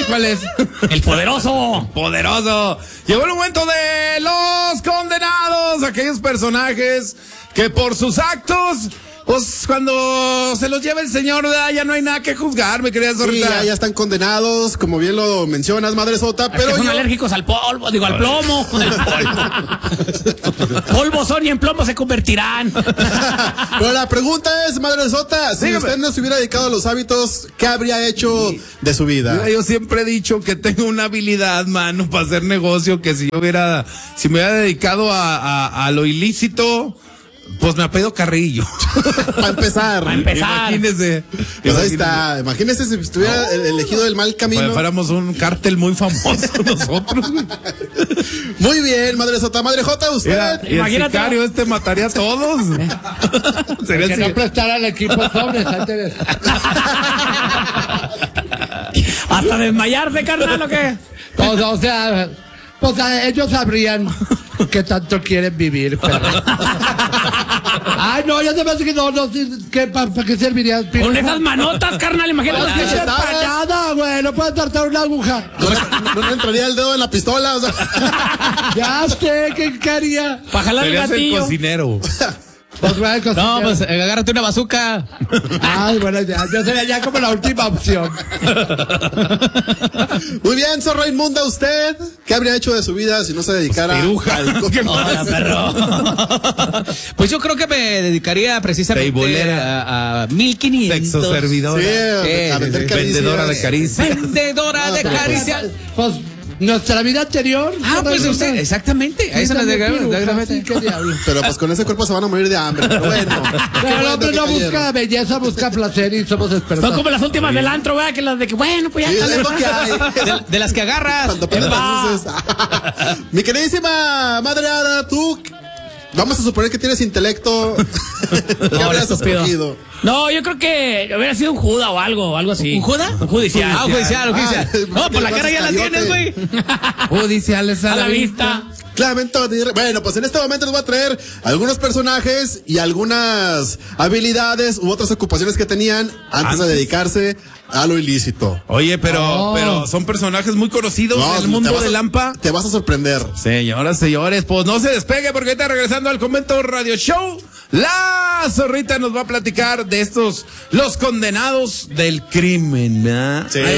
¿Cuál es? El poderoso. Poderoso. Llegó el momento de los condenados, aquellos personajes que por sus actos, pues cuando se los lleva el señor, ya no hay nada que juzgar, mi querida Zorrita. Sí, ya están condenados, como bien lo mencionas, Madre Sota, pero que son alérgicos al polvo, digo, al plomo. Polvo son y en plomo se convertirán. Pero la pregunta es, Madre Sota, si usted no se hubiera dedicado a los hábitos, ¿qué habría hecho de su vida? Mira, yo siempre he dicho que tengo una habilidad, mano, para hacer negocio, que si me hubiera dedicado a lo ilícito, pues me apellido Carrillo. Para empezar. Imagínese. Pues ahí está. Imagínese si estuviera elegido el mal camino. Pues fuéramos un cártel muy famoso nosotros. Muy bien, Madre Sota. Madre Jota, usted. Mira, y el sicario mataría a todos. Sería que no prestar al equipo sobres antes. ¿Hasta desmayarse, carnal, o qué? O sea, ellos sabrían qué tanto quieren vivir, pero... Ay, no, ya se me hace que no, ¿para qué serviría? Con esas manotas, carnal, imagínate. No sirve para nada, güey, no puedes tratar una aguja. No le entraría el dedo en la pistola, o sea. Ya sé, ¿qué haría? Para jalar el gatillo. El cocinero. Pues, güey, no, pues agárrate una bazooka. Ay, bueno, yo sería ya como la última opción. Muy bien, Zorra Inmunda, ¿usted qué habría hecho de su vida si no se dedicara al perro? Pues yo creo que me dedicaría precisamente a 1500. Sexo servidora. Vendedora de caricias. Vendedora de caricias. Pues nuestra vida anterior. Pues usted, exactamente. A eso nos ¿Qué diablo? Pero pues con ese cuerpo se van a morir de hambre. Pero bueno. Pero el hombre no busca belleza, busca placer y somos expertos. Son como las últimas del antro, ¿verdad? Que las de que, bueno, pues ya. Sí, es lo que hay. De las que agarras. Cuando prendes las luces. Mi queridísima Madre Ada, tú. Vamos a suponer que tienes intelecto. ¿Qué habrías escogido? No, yo creo que hubiera sido un Judas o algo así. ¿Un Judas? Un judicial. Judicial. No, por la cara ya la tienes, güey. Judiciales a la vista. Claramente, bueno, pues en este momento les voy a traer algunos personajes y algunas habilidades u otras ocupaciones que tenían antes de dedicarse a lo ilícito. Oye, pero son personajes muy conocidos en el mundo de Lampa. Te vas a sorprender. Señoras, señores, pues no se despegue porque ahorita regresando al Convento Radio Show, la Zorrita nos va a platicar de los condenados del crimen, ¿verdad? Sí.